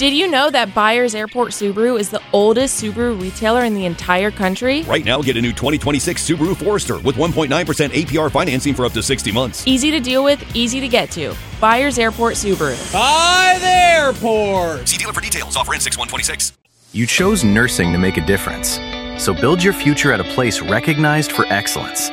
Did you know that Byers Airport Subaru is the oldest Subaru retailer in the entire country? Right now, get a new 2026 Subaru Forester with 1.9% APR financing for up to 60 months. Easy to deal with, easy to get to. Byers Airport Subaru. By the airport! See dealer for details. Offer ends 6/126. You chose nursing to make a difference. So build your future at a place recognized for excellence.